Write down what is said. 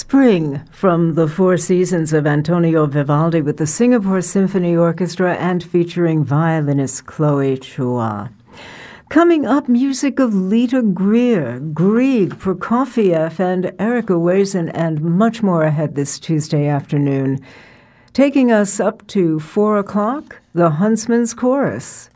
Spring from the Four Seasons of Antonio Vivaldi with the Singapore Symphony Orchestra and featuring violinist Chloe Chua. Coming up, music of Lita Greer, Grieg, Prokofiev, and Erica Wazen, and much more ahead this Tuesday afternoon. Taking us up to 4 o'clock, the Huntsman's Chorus.